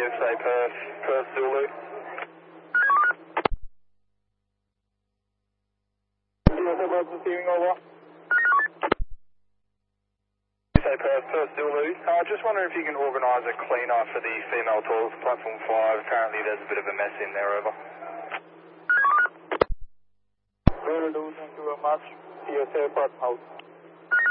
USA Perth Zulu. USA Perth receiving over. USA Perth Zulu. Just wondering if you can organise a clean-up for the female toilets, platform 5. Apparently there's a bit of a mess in there, over. Will do, thank you very much. USA Perth House.